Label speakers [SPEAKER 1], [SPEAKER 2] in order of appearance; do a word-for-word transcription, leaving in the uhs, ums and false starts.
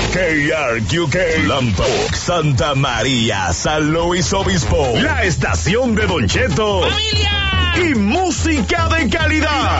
[SPEAKER 1] K R Q K, Lambok, Santa María, San Luis Obispo, la estación de Don Cheto.
[SPEAKER 2] ¡Familia!
[SPEAKER 1] Y música de calidad.